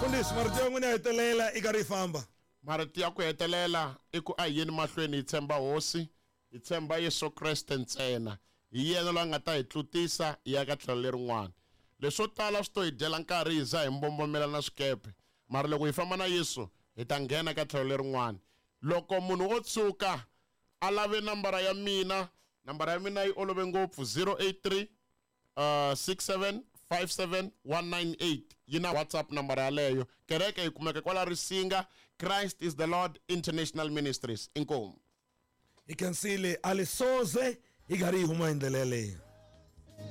mfundhisi marito ya n'wina hetelela i karhi yi famba. Marito ya ku hetelela i ku a yeni mahlweni hi tshemba hosi, hi tshemba Yesu Kreste ntsena. Hi yena loyi nga ta hi tlutisa hi ya ka tlhelo lerin'wana. Leswo tala swi to hi dyela nkarhi hi za hi mbombomela na swikepe, mara loko hi famba na Yesu hi ta nghena ka tlhelo lerin'wana. Loko munhu o tshuka a lave nambara ya mina yi olove ngopfu 083 6757198 yi na WhatsApp nambara yaleyo. Kereke yi kumeka kwala Risinga, Christ is the Lord International Ministries. Inkomu Ikansile alisoze i karhi yi huma hi ndlela yaleyo.